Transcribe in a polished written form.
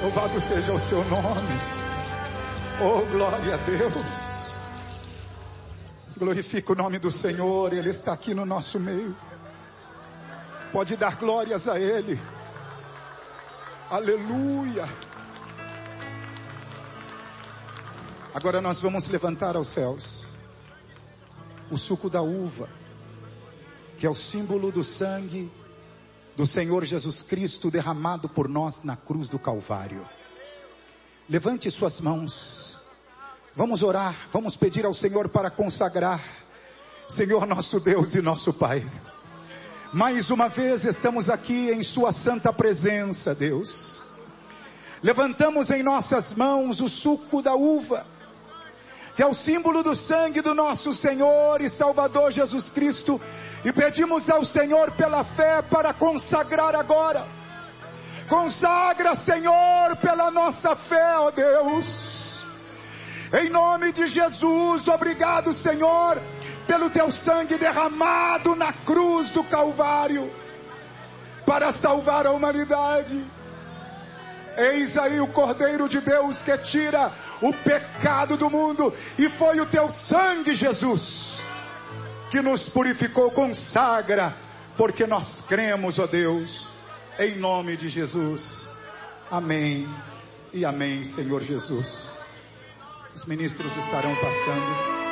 Louvado seja o seu nome. Oh, glória a Deus. Glorifica o nome do Senhor. Ele está aqui no nosso meio. Pode dar glórias a Ele. Aleluia. Agora nós vamos levantar aos céus o suco da uva, que é o símbolo do sangue do Senhor Jesus Cristo derramado por nós na cruz do Calvário. Levante suas mãos. Vamos orar, vamos pedir ao Senhor para consagrar. Senhor nosso Deus e nosso Pai, mais uma vez estamos aqui em sua santa presença, Deus. Levantamos em nossas mãos o suco da uva, que é o símbolo do sangue do nosso Senhor e Salvador Jesus Cristo, e pedimos ao Senhor pela fé para consagrar agora. Consagra, Senhor, pela nossa fé, ó Deus. Em nome de Jesus, obrigado, Senhor, pelo teu sangue derramado na cruz do Calvário, para salvar a humanidade. Eis aí o Cordeiro de Deus que tira o pecado do mundo, e foi o teu sangue, Jesus, que nos purificou. Consagra, porque nós cremos, ó Deus, em nome de Jesus. Amém e amém, Senhor Jesus. Os ministros estarão passando.